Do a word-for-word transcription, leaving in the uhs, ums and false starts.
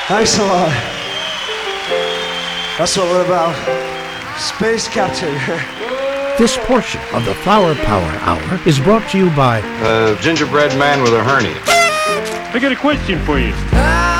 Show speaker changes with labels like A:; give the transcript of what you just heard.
A: Thanks a lot. That's what we're about. Space capture.
B: This portion of the Flower Power Hour is brought to you by
C: A gingerbread man with a hernia.
D: I got a question for you.